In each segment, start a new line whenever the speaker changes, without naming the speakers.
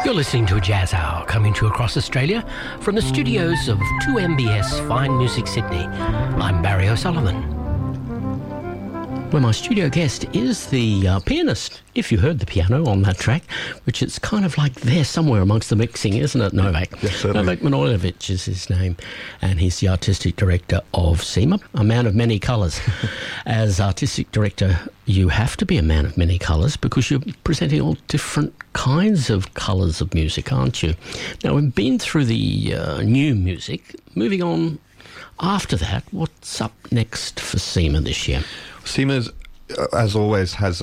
You're listening to a Jazz Hour coming to you across Australia from the studios of 2MBS Fine Music Sydney. I'm Barry O'Sullivan. Well, my studio guest is the pianist, if you heard the piano on that track, which it's kind of like there somewhere amongst the mixing, isn't it, Novak?
Yes, certainly.
Novak Manojlovic is his name, and he's the artistic director of SEMA, a man of many colours. As artistic director, you have to be a man of many colours because you're presenting all different kinds of colours of music, aren't you? Now, we've been through the new music. Moving on after that, what's up next for SEMA this year?
SEMA, as always, has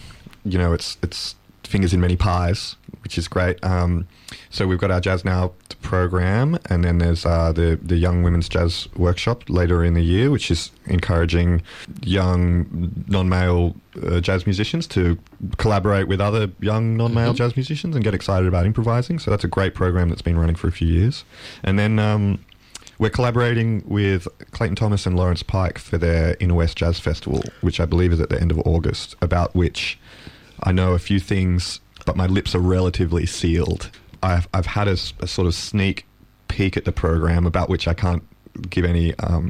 its fingers in many pies, which is great. So we've got our Jazz Now program, and then there's the Young Women's Jazz Workshop later in the year, which is encouraging young non-male jazz musicians to collaborate with other young non-male jazz musicians and get excited about improvising. So that's a great program that's been running for a few years. And then we're collaborating with Clayton Thomas and Lawrence Pike for their Inner West Jazz Festival, which I believe is at the end of August, about which I know a few things, but my lips are relatively sealed. I've had a sort of sneak peek at the program, about which I can't give any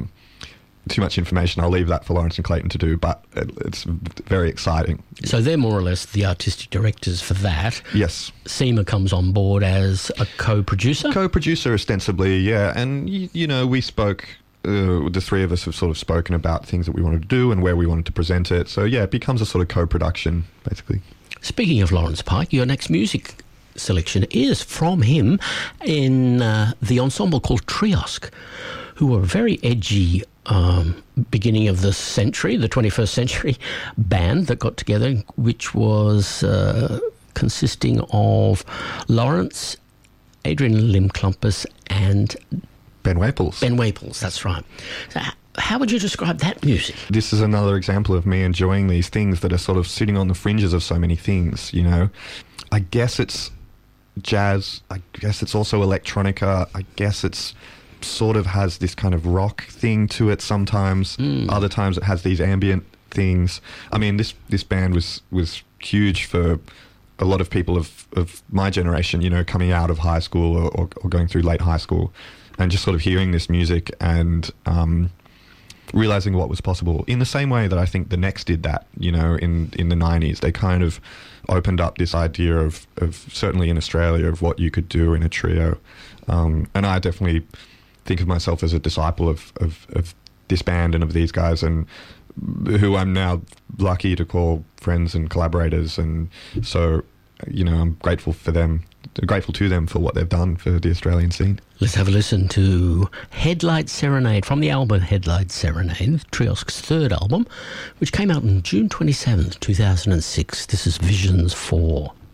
too much information. I'll leave that for Lawrence and Clayton to do, but it's very exciting.
So they're more or less the artistic directors for that.
Yes.
SEMA comes on board as a co-producer?
Co-producer, ostensibly, yeah. And, we spoke, the three of us have sort of spoken about things that we wanted to do and where we wanted to present it. So, yeah, it becomes a sort of co-production, basically.
Speaking of Lawrence Pike, your next music selection is from him in the ensemble called Triosk, who were a very edgy beginning of the century, the 21st century band that got together, which was consisting of Lawrence, Adrian Limklumpus and
Ben Waples.
Ben Waples, that's right. So how would you describe that music?
This is another example of me enjoying these things that are sort of sitting on the fringes of so many things, I guess it's jazz, I guess it's also electronica, I guess it's sort of has this kind of rock thing to it sometimes. Other times it has these ambient things. I mean, this band was huge for a lot of people of my generation, coming out of high school or going through late high school, and just sort of hearing this music and realizing what was possible in the same way that I think the Next did that, in the 90s. They kind of opened up this idea of certainly in Australia, of what you could do in a trio. And I definitely think of myself as a disciple of this band and of these guys, and who I'm now lucky to call friends and collaborators. And so, I'm grateful to them for what they've done for the Australian scene.
Let's have a listen to Headlight Serenade from the album Headlight Serenade, Triosk's third album, which came out on June 27th, 2006. This is Visions 4.